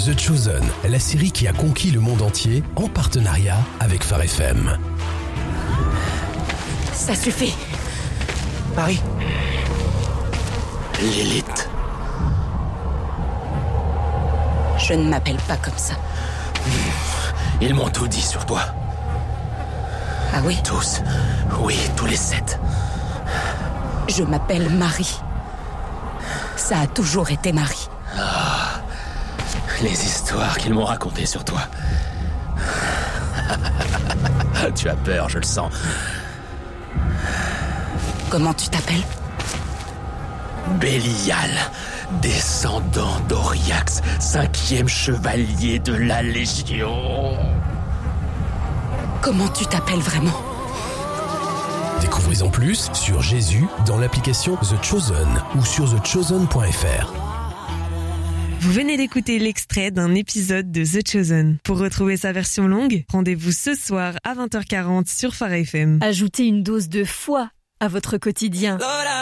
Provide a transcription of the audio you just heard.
The Chosen, la série qui a conquis le monde entier en partenariat avec Phare FM. Ça suffit. Marie. Lilith. Je ne m'appelle pas comme ça. Ils m'ont tout dit sur toi. Ah oui? Tous. Oui, tous les 7. Je m'appelle Marie. Ça a toujours été Marie. Ah, les histoires qu'ils m'ont racontées sur toi. Tu as peur, je le sens. Comment tu t'appelles? Bélial, descendant d'Oriax, 5e chevalier de la Légion. Comment tu t'appelles vraiment? Découvrez en plus sur Jésus dans l'application The Chosen ou sur thechosen.fr. Vous venez d'écouter l'extrait d'un épisode de The Chosen. Pour retrouver sa version longue, rendez-vous ce soir à 20h40 sur Phare FM. Ajoutez une dose de foi à votre quotidien.